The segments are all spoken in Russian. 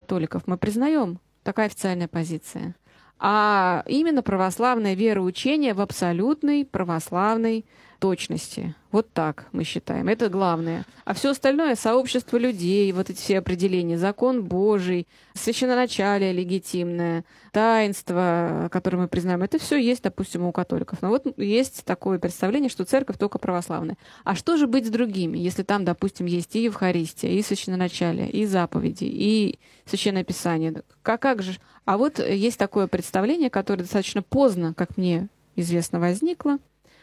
католиков мы признаем, такая официальная позиция. А именно православное вероучение в абсолютной православной точности. Вот так мы считаем. Это главное. А все остальное — сообщество людей, вот эти все определения, закон Божий, священноначалие легитимное, таинство, которое мы признаем, это все есть, допустим, у католиков. Но вот есть такое представление, что церковь только православная. А что же быть с другими, если там, допустим, есть и Евхаристия, и священноначалие, и заповеди, и Священное Писание? Как же? А вот есть такое представление, которое достаточно поздно, как мне известно, возникло,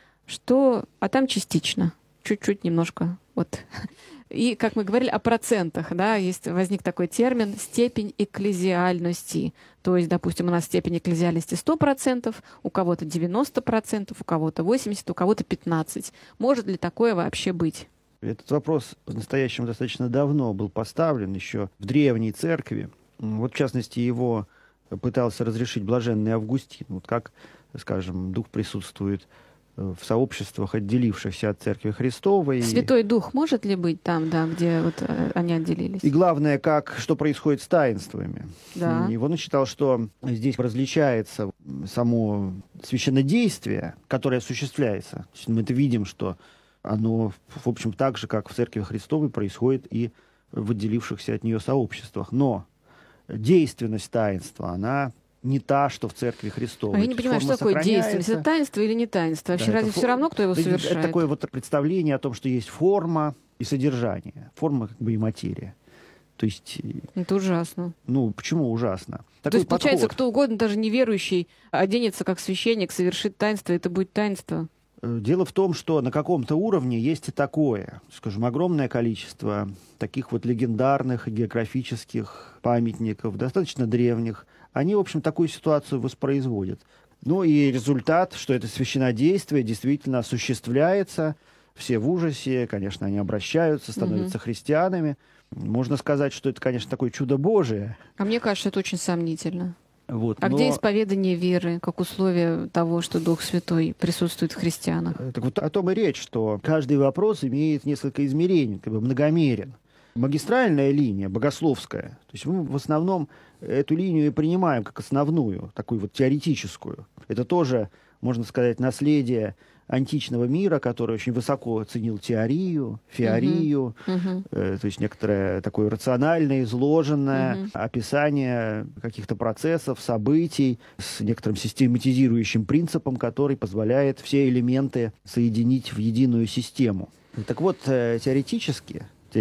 что, а там частично, чуть-чуть немножко, вот. И, как мы говорили о процентах, да, возник такой термин «степень экклезиальности». То есть, допустим, у нас степень экклезиальности 100%, у кого-то 90%, у кого-то 80%, у кого-то 15%. Может ли такое вообще быть? Этот вопрос по-настоящему достаточно давно был поставлен, еще в древней церкви. Вот, в частности, его пытался разрешить блаженный Августин. Вот как, скажем, Дух присутствует в сообществах, отделившихся от Церкви Христовой. Святой Дух может ли быть там, да, где вот они отделились? И главное, что происходит с таинствами. Да. И он считал, что здесь различается само священнодействие, которое осуществляется. Мы это видим, что оно, в общем, так же, как в Церкви Христовой, происходит и в отделившихся от нее сообществах. Но действенность таинства, она не та, что в Церкви Христовой. А я не понимаю, что такое действенность? Это таинство или не таинство? Вообще, разве все равно, кто его совершает? Это такое вот представление о том, что есть форма и содержание. Форма как бы и материя. То есть... Это ужасно. Ну, почему ужасно? То есть, получается, кто угодно, даже неверующий, оденется как священник, совершит таинство, это будет таинство? Дело в том, что на каком-то уровне есть и такое. Скажем, огромное количество таких вот легендарных географических памятников, достаточно древних. Они, в общем, такую ситуацию воспроизводят. Ну и результат, что это священнодействие действительно осуществляется. Все в ужасе, конечно, они обращаются, становятся христианами. Можно сказать, что это, конечно, такое чудо Божие. А мне кажется, это очень сомнительно. Вот, где исповедание веры, как условие того, что Дух Святой присутствует в христианах? Так вот о том и речь, что каждый вопрос имеет несколько измерений, как бы многомерен. Магистральная линия, богословская, то есть мы в основном эту линию и принимаем как основную, такую вот теоретическую. Это тоже, можно сказать, наследие античного мира, который очень высоко ценил теорию, феорию, то есть некоторое такое рациональное, изложенное описание каких-то процессов, событий с некоторым систематизирующим принципом, который позволяет все элементы соединить в единую систему. Так вот, теоретически,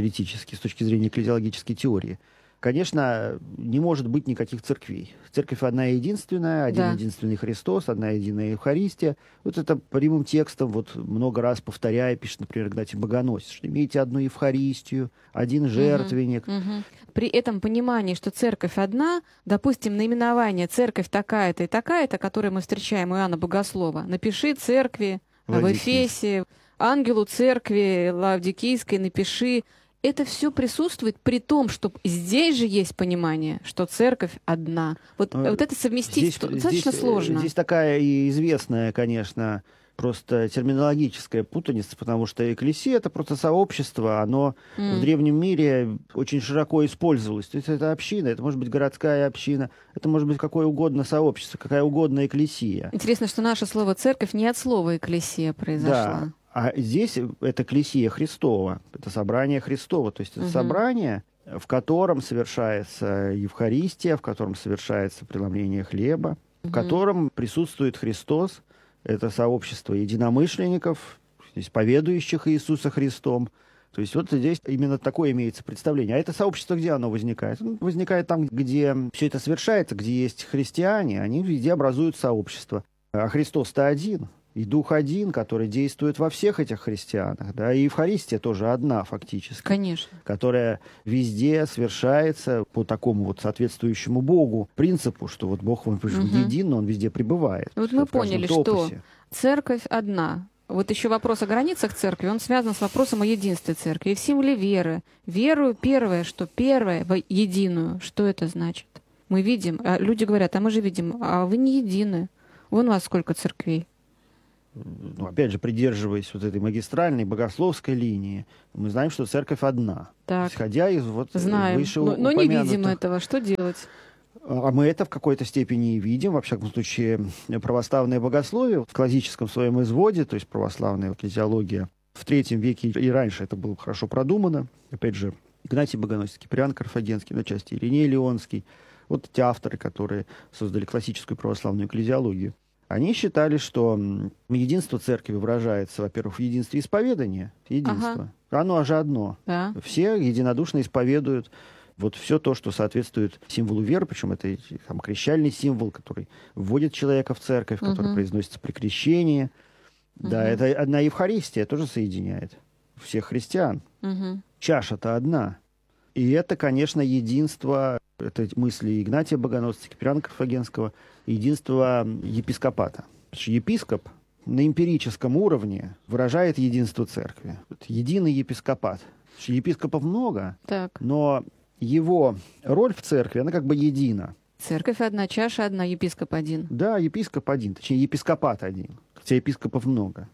с точки зрения экклезиологической теории, конечно, не может быть никаких церквей. Церковь одна и единственная, один единственный Христос, одна единая Евхаристия. Вот это прямым текстом, вот много раз повторяя, пишет, например, Игнатий Богоносец, что имеете одну Евхаристию, один жертвенник. При этом понимании, что церковь одна, допустим, наименование «церковь такая-то и такая-то», которое мы встречаем у Иоанна Богослова, напиши церкви в Эфесе, ангелу церкви Лаодикийской напиши. Это все присутствует при том, что здесь же есть понимание, что церковь одна. Вот это совместить достаточно сложно. Здесь такая и известная, конечно, просто терминологическая путаница, потому что экклесия — это просто сообщество, оно в древнем мире очень широко использовалось. То есть это община, это может быть городская община, это может быть какое угодно сообщество, какая угодно экклесия. Интересно, что наше слово «церковь» не от слова «экклесия» произошло. Да. А здесь это экклесия Христова, это собрание Христово, то есть это собрание, в котором совершается Евхаристия, в котором совершается преломление хлеба, в котором присутствует Христос, это сообщество единомышленников, исповедующих Иисуса Христом. То есть вот здесь именно такое имеется представление. А это сообщество, где оно возникает? Оно возникает там, где все это совершается, где есть христиане, они везде образуют сообщество. А Христос-то один. И Дух один, который действует во всех этих христианах. Да? И Евхаристия тоже одна фактически. Конечно. Которая везде совершается по такому вот соответствующему Богу принципу, что вот Бог, он един, но он везде пребывает. Вот мы поняли, что церковь одна. Вот еще вопрос о границах церкви, он связан с вопросом о единстве церкви. И в символе веры. Верую первое, что первое в единую. Что это значит? Мы видим, люди говорят, а мы же видим, а вы не едины. Вон у вас сколько церквей. ну, опять же, придерживаясь вот этой магистральной богословской линии, мы знаем, что церковь одна. Так. Исходя из вот Знаем, но не видим этого. Что делать? А мы это в какой-то степени и видим. Во всяком случае, православное богословие в классическом своем изводе, то есть православная экклезиология, в III веке и раньше это было хорошо продумано. Опять же, Игнатий Богоносицкий, Киприан Карфагенский, на части Ириней Леонский, вот эти авторы, которые создали классическую православную экклезиологию, они считали, что единство церкви выражается, во-первых, в единстве исповедания, единство. Ага. Оно же одно. Да. Все единодушно исповедуют вот все то, что соответствует символу веры, причем это там, крещальный символ, который вводит человека в церковь, который произносится при крещении. Да, это одна Евхаристия тоже соединяет всех христиан. Чаша-то одна. И это, конечно, единство, это мысли Игнатия Богоносца, Киприана Карфагенского, единство епископата. Потому что епископ на эмпирическом уровне выражает единство церкви. Единый епископат. Потому что епископов много, но его роль в церкви, она как бы едина. Церковь одна, чаша одна, епископ один. Да, епископ один, точнее, епископат один, хотя епископов много.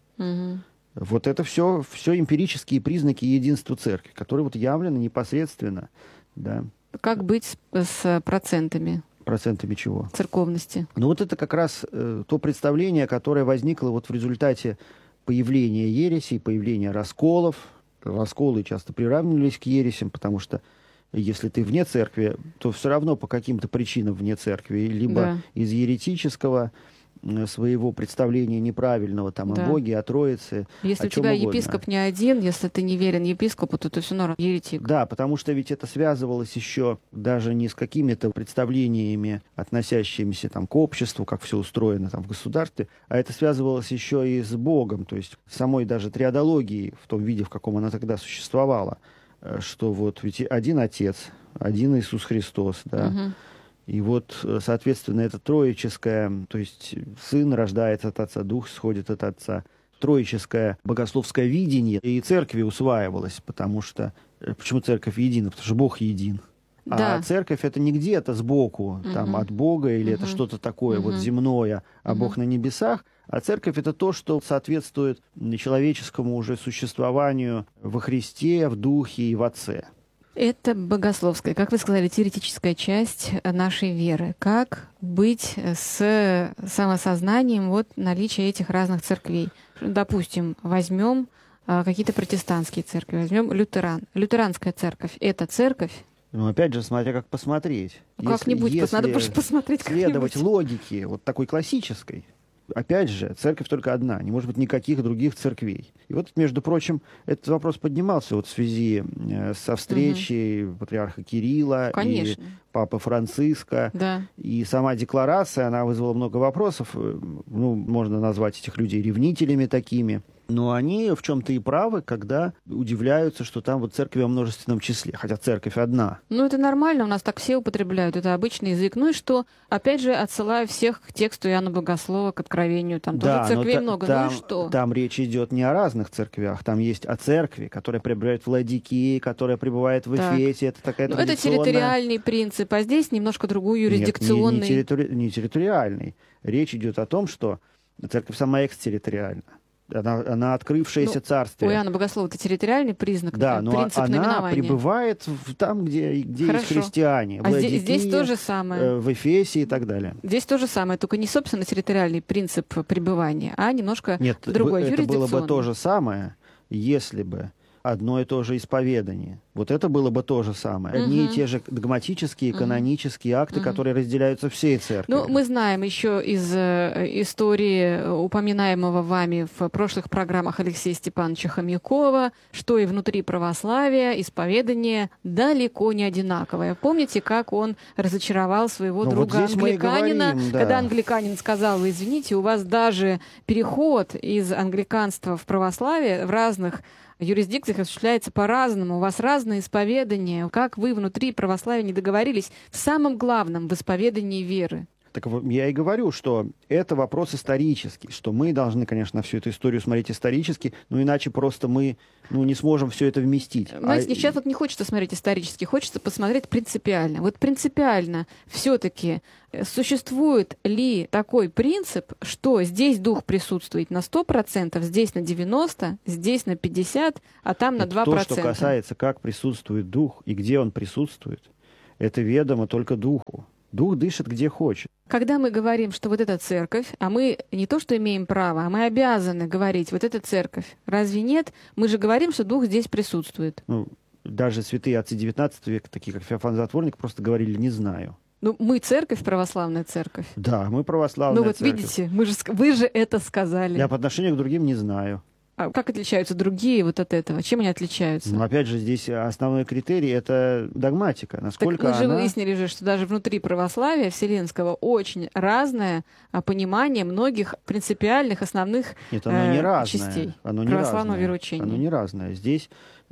Вот это все эмпирические признаки единства церкви, которые вот явлены непосредственно. Да. Как быть с процентами? Процентами чего? Церковности. Ну вот это как раз то представление, которое возникло вот в результате появления ересей, появления расколов. Расколы часто приравнивались к ересям, потому что если ты вне церкви, то все равно по каким-то причинам вне церкви, либо из еретического своего представления неправильного там о Боге, о Троице. Если у тебя епископ не один, если ты не верен епископу, то ты все равно еретик. Да, потому что ведь это связывалось еще даже не с какими-то представлениями, относящимися там к обществу, как все устроено там в государстве, а это связывалось еще и с Богом, то есть самой даже триадологией в том виде, в каком она тогда существовала, что вот ведь один Отец, один Иисус Христос, да. И вот, соответственно, это троическое, то есть Сын рождается от Отца, Дух сходит от Отца. Троическое богословское видение и церкви усваивалось, потому что... Почему церковь едина? Потому что Бог един. Да. А церковь это не где-то сбоку, там, от Бога, или это что-то такое вот земное, а Бог на небесах. А церковь это то, что соответствует человеческому уже существованию во Христе, в Духе и в Отце. Это богословская, как вы сказали, теоретическая часть нашей веры. Как быть с самосознанием вот наличия этих разных церквей? Допустим, возьмем какие-то протестантские церкви, возьмем лютеранская церковь. Это церковь? Ну, опять же, смотря как посмотреть. Как-нибудь надо посмотреть следовать логике, вот такой классической. Опять же, церковь только одна, не может быть никаких других церквей. И вот, между прочим, этот вопрос поднимался вот в связи со встречей патриарха Кирилла и папы Франциска. Да. И сама декларация, она вызвала много вопросов. Ну, можно назвать этих людей ревнителями такими. Но они в чем-то и правы, когда удивляются, что там вот церковь во множественном числе, хотя церковь одна. Ну, это нормально, у нас так все употребляют, это обычный язык. Ну и что, опять же, отсылаю всех к тексту Иоанна Богослова, к Откровению, там тоже церквей много, ну и что? Там речь идет не о разных церквях, там есть о церкви, которая пребывает в Ладикии, которая пребывает в Эфесе, это такая традиционная... Это территориальный принцип, а здесь немножко другой юрисдикционный. Нет, не территориальный. Речь идет о том, что церковь сама экстерриториальна. Она открывшееся царствие. У Иоанна Богослова это территориальный признак, да, но принцип она наименования. Пребывает там, где есть христиане. А здесь то же самое. В Эфесе и так далее. Здесь то же самое, только не, собственно, территориальный принцип пребывания, а немножко другой, юрисдикционный. Это было бы то же самое, если бы одно и то же исповедание. Вот это было бы то же самое. Одни и те же догматические, канонические акты, которые разделяются всей церковью. Ну, мы знаем еще из истории, упоминаемого вами в прошлых программах Алексея Степановича Хомякова, что и внутри православия исповедание далеко не одинаковое. Помните, как он разочаровал своего друга англиканина, когда англиканин сказал: вы извините, у вас даже переход из англиканства в православие в разных юрисдикциях осуществляется по-разному, у вас разные исповедания. Как вы внутри православия не договорились в самом главном, в исповедании веры? Так вот, я и говорю, что это вопрос исторический, что мы должны, конечно, на всю эту историю смотреть исторически, но иначе просто мы не сможем все это вместить. Знаете, сейчас вот не хочется смотреть исторически, хочется посмотреть принципиально. Вот принципиально все-таки существует ли такой принцип, что здесь дух присутствует на 100%, здесь на 90%, здесь на 50%, а там на 2%? То, что касается, как присутствует дух и где он присутствует, это ведомо только духу. Дух дышит где хочет. Когда мы говорим, что вот эта церковь, а мы не то что имеем право, а мы обязаны говорить, вот эта церковь, разве нет? Мы же говорим, что дух здесь присутствует. Даже святые отцы XIX века, такие как Феофан Затворник, просто говорили «не знаю». Мы церковь, православная церковь. Да, мы православная церковь. Видите, вы же это сказали. Я по отношению к другим не знаю. А как отличаются другие вот от этого? Чем они отличаются? Опять же, здесь основной критерий — это догматика. Насколько так мы же выяснили же, что даже внутри православия вселенского очень разное понимание многих принципиальных основных Нет, оно не разное. частей православного вероучения. Оно не разное. Здесь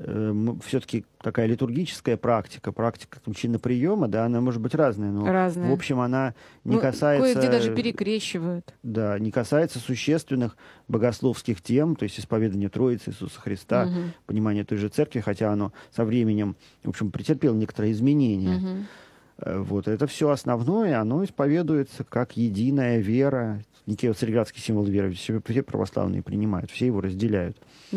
все-таки такая литургическая практика чиноприема, да, она может быть разная, но разная. В общем она не касается... Кое-где даже перекрещивают. Да, не касается существенных богословских тем, то есть исповедание Троицы Иисуса Христа, понимание той же церкви, хотя оно со временем, в общем, претерпело некоторые изменения. Вот это все основное, оно исповедуется как единая вера. Некий царьградский символ веры все православные принимают, все его разделяют.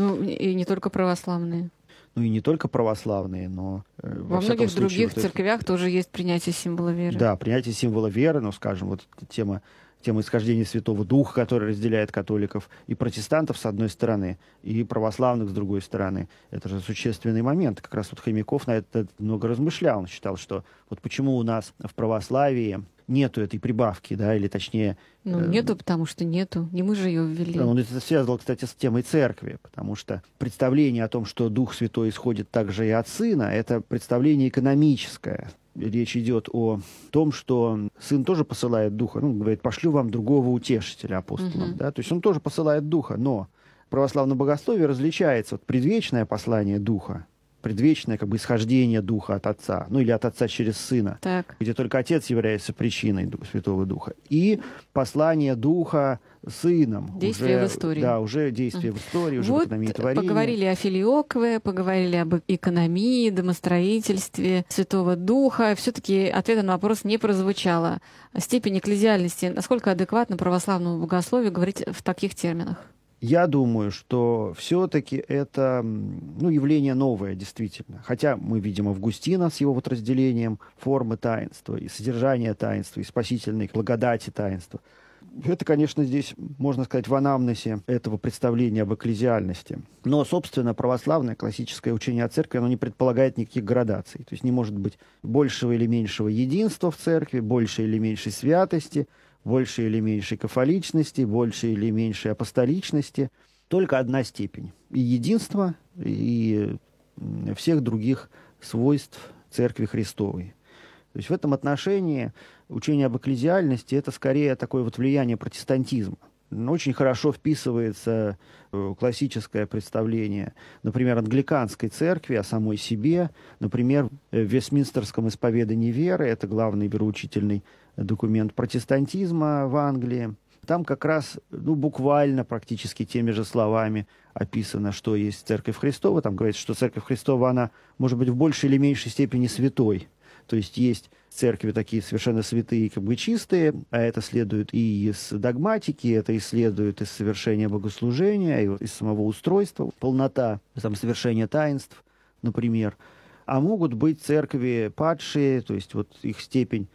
И не только православные. И не только православные, но... Во многих других церквях тоже есть принятие символа веры. Да, принятие символа веры, скажем, вот тема исхождения Святого Духа, который разделяет католиков и протестантов с одной стороны, и православных с другой стороны. Это же существенный момент. Как раз вот Хомяков на это много размышлял. Он считал, что вот почему у нас в православии нету этой прибавки, да, или точнее... Нету, потому что нету. Не мы же ее ввели. Он это связывал, кстати, с темой церкви, потому что представление о том, что Дух Святой исходит также и от Сына, это представление экономическое. Речь идет о том, что Сын тоже посылает Духа. Говорит, пошлю вам другого утешителя апостолам. Да? То есть он тоже посылает Духа, но в православном богословии различается предвечное послание Духа, предвечное исхождение Духа от Отца, или от Отца через Сына, где только Отец является причиной Святого Духа, и послание Духа Сыном. Действие в истории. Да, уже действие в истории, уже в экономии творения. Поговорили о филиокве, поговорили об экономии, домостроительстве Святого Духа. Все-таки ответа на вопрос не прозвучало. Степень экклезиальности, насколько адекватно православному богословию говорить в таких терминах? Я думаю, что все-таки это явление новое, действительно. Хотя мы видим Августина с его разделением формы таинства, и содержания таинства, и спасительной благодати таинства. Это, конечно, здесь, можно сказать, в анамнезе этого представления об экклезиальности. Но, собственно, православное классическое учение о церкви, оно не предполагает никаких градаций. То есть не может быть большего или меньшего единства в церкви, большей или меньшей святости, большей или меньшей кафоличности, большей или меньшей апостоличности. Только одна степень. И единства, и всех других свойств Церкви Христовой. То есть в этом отношении учение об экклезиальности — это скорее такое влияние протестантизма. Очень хорошо вписывается классическое представление, например, англиканской церкви о самой себе, например, в Вестминстерском исповедании веры, это главный вероучительный документ протестантизма в Англии. Там как раз буквально практически теми же словами описано, что есть Церковь Христова. Там говорится, что Церковь Христова, она может быть в большей или меньшей степени святой. То есть есть церкви такие совершенно святые, чистые, а это следует и из догматики, это и следует из совершения богослужения, и из самого устройства, полнота совершения таинств, например. А могут быть церкви падшие, то есть их степень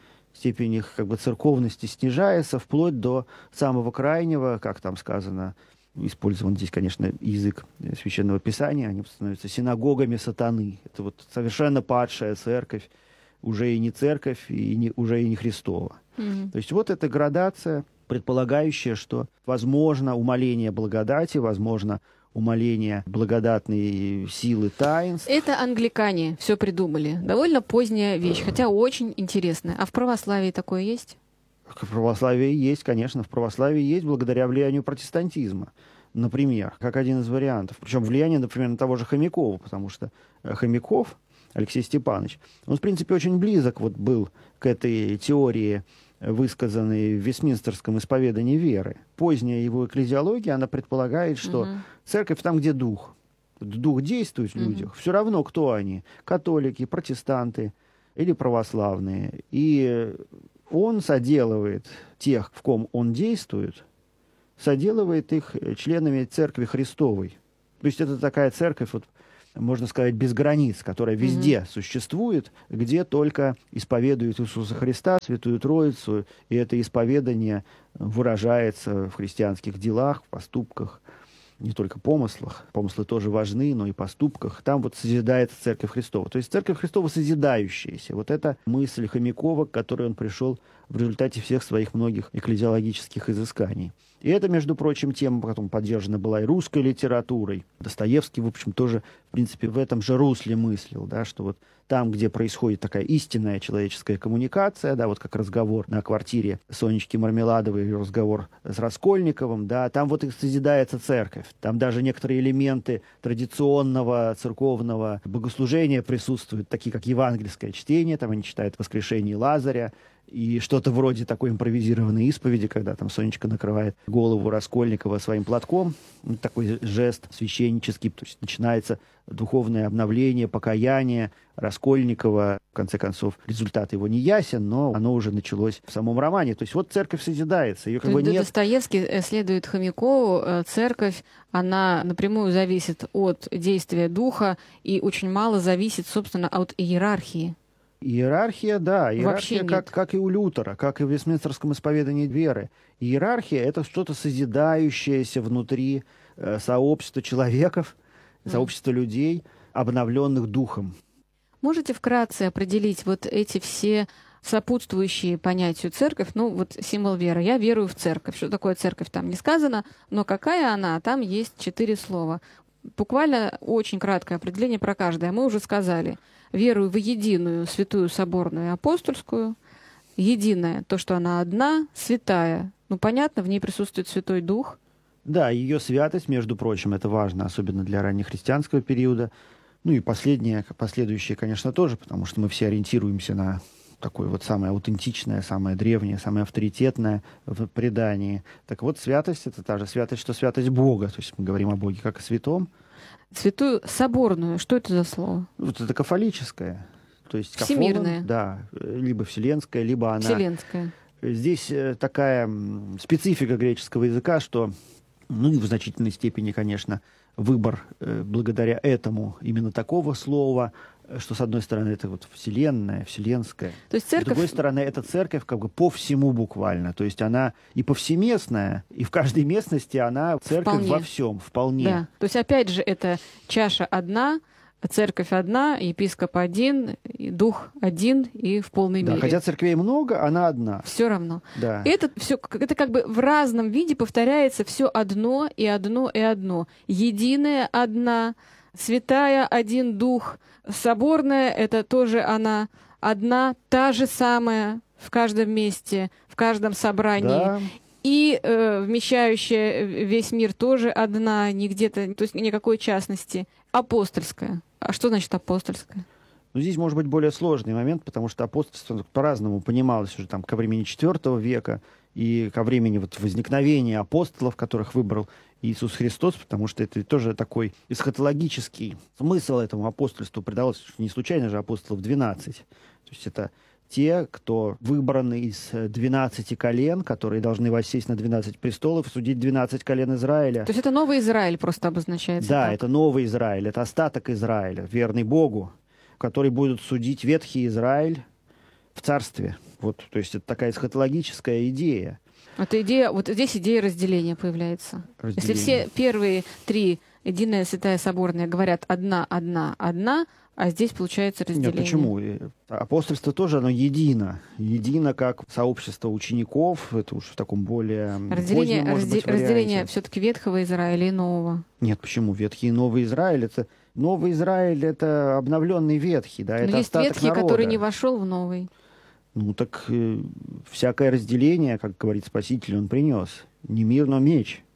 их церковности снижается вплоть до самого крайнего, как там сказано, использован здесь, конечно, язык Священного Писания, они становятся синагогами сатаны. Это совершенно падшая церковь, уже и не церковь, уже и не Христова. То есть эта градация, предполагающая, что возможно умаление благодати, возможно умаление благодатной силы таинств. Это англикане все придумали. Довольно поздняя вещь, хотя очень интересная. А в православии такое есть? В православии есть, конечно. В православии есть благодаря влиянию протестантизма. Например, как один из вариантов. Причем влияние, например, на того же Хомякова, потому что Хомяков, Алексей Степанович, он, в принципе, очень близок был к этой теории высказанный в Вестминстерском исповедании веры. Поздняя его экклезиология, она предполагает, что церковь там, где дух. Дух действует в людях. Все равно, кто они. Католики, протестанты или православные. И он соделывает тех, в ком он действует, соделывает их членами Церкви Христовой. То есть это такая церковь, вот, можно сказать, без границ, которая везде существует, где только исповедует Иисуса Христа, Святую Троицу, и это исповедание выражается в христианских делах, в поступках, не только помыслах. Помыслы тоже важны, но и поступках. Там вот созидается Церковь Христова. То есть Церковь Христова созидающаяся. Вот это мысль Хомякова, к которой он пришел в результате всех своих многих экклезиологических изысканий. И это, между прочим, тема потом поддержана была и русской литературой. Достоевский, в общем, тоже, в принципе, в этом же русле мыслил, да, что вот там, где происходит такая истинная человеческая коммуникация, да, вот как разговор на квартире Сонечки Мармеладовой, разговор с Раскольниковым, да, там вот и созидается церковь. Там даже некоторые элементы традиционного церковного богослужения присутствуют, такие как евангельское чтение, там они читают «Воскрешение Лазаря», и что-то вроде такой импровизированной исповеди, когда там Сонечка накрывает голову Раскольникова своим платком. Такой жест священнический. То есть начинается духовное обновление, покаяние Раскольникова. В конце концов, результат его не ясен, но оно уже началось в самом романе. То есть вот церковь созидается. Ее как бы нет. Достоевский следует Хомякову. Церковь, она напрямую зависит от действия духа и очень мало зависит, собственно, от иерархии. Иерархия, да, иерархия как и у Лютера, как и в Вестминстерском исповедании веры. Иерархия — это что-то созидающееся внутри сообщества человеков, сообщества людей, обновленных духом. Можете вкратце определить вот эти все сопутствующие понятию церковь? Ну, вот символ веры. Я верую в церковь. Что такое церковь, там не сказано, но какая она? Там есть 4 слова. Буквально очень краткое определение про каждое. Мы уже сказали. Верую в единую, святую, соборную и апостольскую. Единая, то, что она одна, святая. Ну, понятно, в ней присутствует Святой Дух. Да, ее святость, между прочим, это важно, особенно для раннехристианского периода. Ну и последующие, конечно, тоже, потому что мы все ориентируемся на такое вот самое аутентичное, самое древнее, самое авторитетное в предании. Так вот, святость — это та же святость, что святость Бога. То есть мы говорим о Боге как о святом. Святую соборную. Что это за слово? Вот это кафолическое. То есть всемирная. Да, либо вселенская, либо она... Вселенская. Здесь такая специфика греческого языка, что, ну, и в значительной степени, конечно, выбор благодаря этому именно такого слова, что, с одной стороны, это вот вселенная, вселенская. То есть церковь... С другой стороны, эта церковь как бы по всему буквально. То есть она и повсеместная, и в каждой местности она церковь во всем, вполне. Да. То есть, опять же, это чаша одна, церковь одна, епископ один, и дух один и в полной мере. Да, хотя церквей много, она одна. Все равно. Да. Это как бы в разном виде повторяется все одно и одно и одно. Единая одна, святая один дух, соборная — это тоже она одна, та же самая в каждом месте, в каждом собрании. Да. И вмещающая весь мир тоже одна, не где-то, то есть никакой частности. Апостольская. А что значит апостольская? Но здесь может быть более сложный момент, потому что апостольство по-разному понималось уже там ко времени IV века и ко времени вот возникновения апостолов, которых выбрал Иисус Христос, потому что это тоже такой эсхатологический смысл этому апостольству придалось. Не случайно же апостолов 12. То есть это те, кто выбраны из 12 колен, которые должны воссесть на 12 престолов и судить 12 колен Израиля. То есть это новый Израиль просто обозначается? Да, так? это новый Израиль, это остаток Израиля, верный Богу, который будет судить ветхий Израиль в царстве. Вот, то есть это такая эсхатологическая идея. Это идея, вот здесь идея разделения появляется. Если все первые 3, единая, святая, соборная, говорят одна, одна, одна, а здесь получается разделение. Нет, почему? Апостольство тоже, оно едино. Едино как сообщество учеников, это уж в таком более разделение, позднем, может быть, разделение все-таки Ветхого Израиля и Нового. Нет, почему? Ветхий и Новый Израиль — это... Новый Израиль — это обновленный Ветхий, да, это есть остаток Ветхий, народа. который не вошел в Новый. Ну так всякое разделение, как говорит Спаситель, он принес. Не мир, но меч.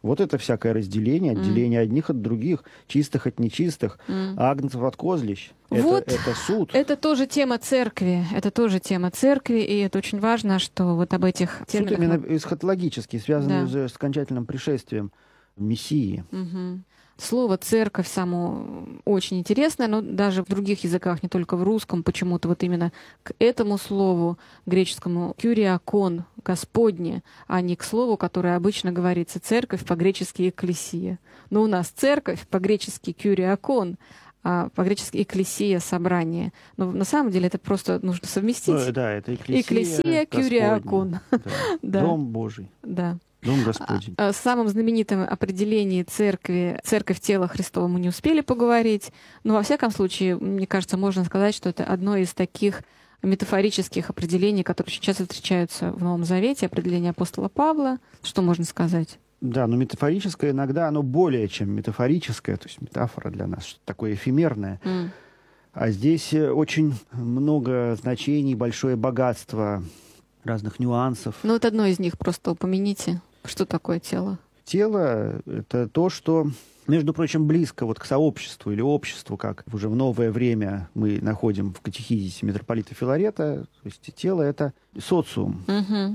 Вот это всякое разделение, отделение одних от других, чистых от нечистых, агнцев от козлищ. Вот это суд. Это тоже тема церкви. Это тоже тема церкви, и это очень важно, что вот об этих терминах... Суд именно эсхатологический, связанный уже с окончательным пришествием Мессии. Слово «церковь» само очень интересное, но даже в других языках, не только в русском, почему-то вот именно к этому слову греческому «кюриакон», «господне», а не к слову, которое обычно говорится «церковь», по-гречески «экклесия». Но у нас «церковь» по-гречески «кюриакон», а по-гречески «экклесия» — «собрание». Но на самом деле это просто нужно совместить. Ну, да, это «Экклесия», «кюриакон». Дом Божий. Да. Дом Господень. О самом знаменитом определении церкви, церковь тела Христова, мы не успели поговорить, но во всяком случае, мне кажется, можно сказать, что это одно из таких метафорических определений, которые очень часто встречаются в Новом Завете, определение апостола Павла. Что можно сказать? Да, но метафорическое иногда, оно более чем метафорическое, то есть метафора для нас, что-то такое эфемерное. А здесь очень много значений, большое богатство разных нюансов. Ну вот одно из них просто упомяните. Что такое тело? Тело — это то, что, между прочим, близко вот к сообществу или обществу, как уже в новое время мы находим в катехизисе митрополита Филарета. То есть тело — это социум,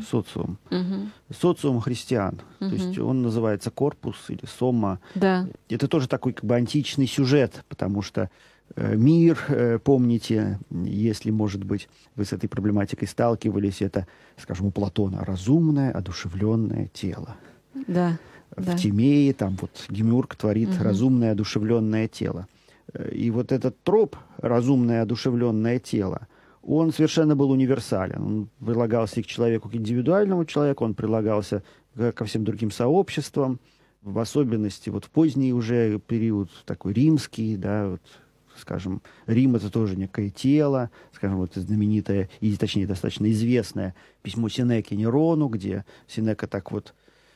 социум христиан. То есть он называется корпус или сомма. Да. Это тоже такой как бы античный сюжет, потому что мир, помните, если, может быть, вы с этой проблематикой сталкивались, это, скажем, у Платона разумное, одушевленное тело. Да. В Тимее там вот Демиург творит разумное, одушевленное тело. И вот этот троп «разумное, одушевленное тело», он совершенно был универсален. Он прилагался и к человеку, к индивидуальному человеку, он прилагался ко всем другим сообществам, в особенности вот в поздний уже период такой римский, да, вот, скажем, Рим — это тоже некое тело, скажем, вот знаменитое, и точнее достаточно известное письмо Сенеки Нерону, где Сенека так вот,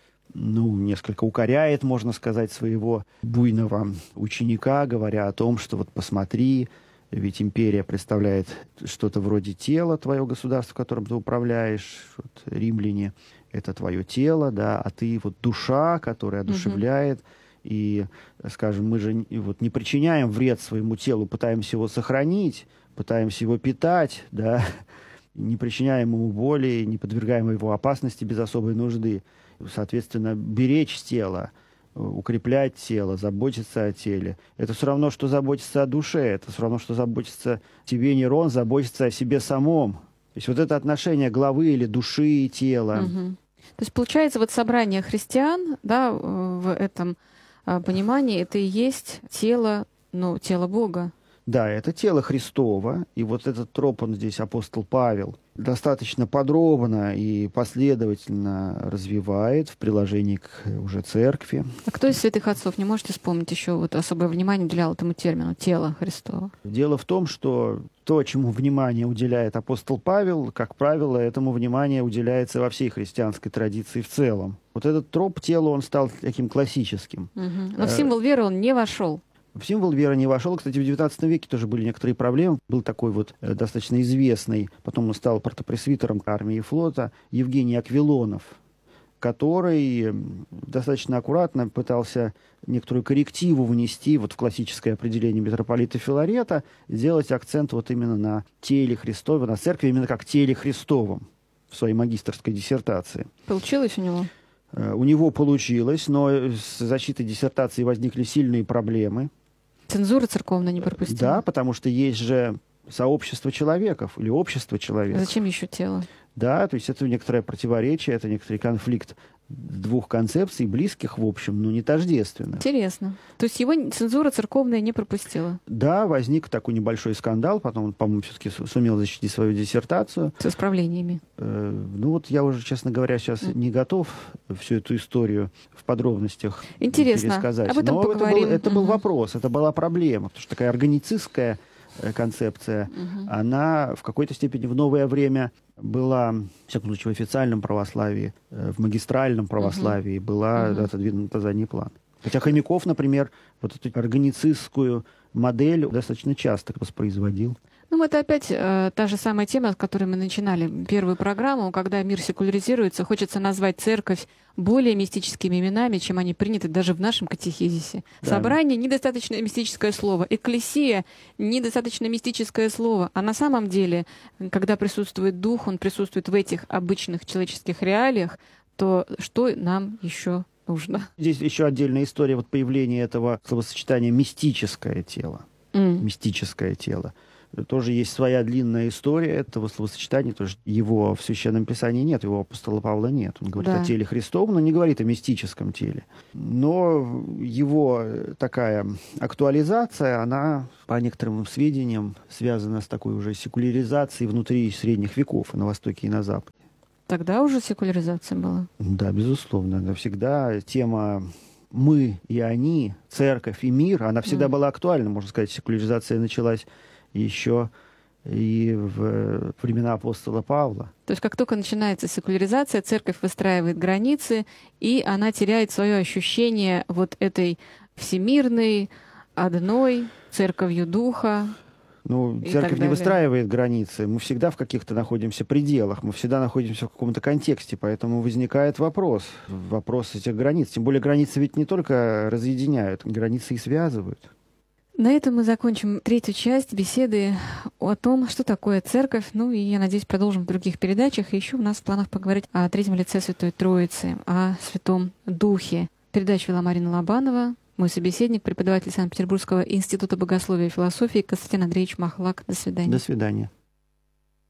несколько укоряет, можно сказать, своего буйного ученика, говоря о том, что вот посмотри, ведь империя представляет что-то вроде тела, твое государство, которым ты управляешь, вот римляне — это твое тело, да, а ты вот душа, которая одушевляет. И, скажем, мы же вот не причиняем вред своему телу, пытаемся его сохранить, пытаемся его питать, да, не причиняем ему боли, не подвергаем его опасности без особой нужды. Соответственно, беречь тело, укреплять тело, заботиться о теле. Это все равно, что заботиться о душе, это все равно, что заботиться тебе, Нерон, заботиться о себе самом. То есть вот это отношение главы или души и тела. То есть, получается, вот собрание христиан, да, в этом понимании, это и есть тело, тело Бога. Да, это тело Христово, и вот этот троп, он здесь апостол Павел достаточно подробно и последовательно развивает в приложении к уже церкви. А кто из святых отцов, не можете вспомнить, еще вот особое внимание уделял этому термину «тело Христово»? Дело в том, что то, чему внимание уделяет апостол Павел, как правило, этому внимание уделяется во всей христианской традиции в целом. Вот этот троп тела, он стал таким классическим. Но в символ веры он не вошел. В символ веры не вошел. Кстати, в XIX веке тоже были некоторые проблемы. Был такой вот достаточно известный, потом он стал протопресвитером армии и флота, Евгений Аквилонов, который достаточно аккуратно пытался некоторую коррективу внести вот в классическое определение митрополита Филарета, сделать акцент вот именно на теле Христове, на церкви именно как теле Христовом в своей магистерской диссертации. Получилось у него? У него получилось, но с защитой диссертации возникли сильные проблемы. Цензура церковная не пропустила? Да, потому что есть же сообщество человеков или общество человеков. Зачем еще тело? Да, то есть это некоторое противоречие, это некоторый конфликт двух концепций, близких, в общем, но не тождественных. Интересно. То есть его цензура церковная не пропустила? Да, возник такой небольшой скандал, потом он, по-моему, все-таки сумел защитить свою диссертацию. С исправлениями? Вот я уже, честно говоря, сейчас не готов всю эту историю в подробностях пересказать. Об этом поговорим. Это был вопрос, это была проблема, потому что такая органицистская концепция, она в какой-то степени в новое время была, в всяком случае, в официальном православии, в магистральном православии была отодвинута на задний план. Хотя Хомяков, например, вот эту органицистскую модель достаточно часто воспроизводил. Ну, это опять та же самая тема, с которой мы начинали первую программу. Когда мир секуляризируется, хочется назвать церковь более мистическими именами, чем они приняты даже в нашем катехизисе. Да. Собрание — недостаточно мистическое слово. Экклесия — недостаточно мистическое слово. А на самом деле, когда присутствует Дух, он присутствует в этих обычных человеческих реалиях, то что нам еще нужно? Здесь еще отдельная история вот появления этого словосочетания «мистическое тело». Мистическое тело. Тоже есть своя длинная история этого словосочетания, тоже его в Священном Писании нет, его апостола Павла нет. Он говорит о теле Христовом, но не говорит о мистическом теле. Но его такая актуализация, она, по некоторым сведениям, связана с такой уже секуляризацией внутри средних веков и на Востоке, и на Западе. Тогда уже секуляризация была? Да, безусловно. Но всегда тема «мы» и «они», «церковь» и «мир», она всегда была актуальна. Можно сказать, секуляризация началась еще и в времена апостола Павла. То есть как только начинается секуляризация, церковь выстраивает границы, и она теряет свое ощущение вот этой всемирной, одной церковью Духа. Ну, церковь не выстраивает границы. Мы всегда в каких-то находимся пределах, мы всегда находимся в каком-то контексте, поэтому возникает вопрос этих границ. Тем более границы ведь не только разъединяют, границы и связывают. На этом мы закончим третью часть беседы о том, что такое церковь. Ну и, я надеюсь, продолжим в других передачах. И еще у нас в планах поговорить о третьем лице Святой Троицы, о Святом Духе. Передачу вела Марина Лобанова. Мой собеседник, преподаватель Санкт-Петербургского института богословия и философии Константин Андреевич Махлак. До свидания. До свидания.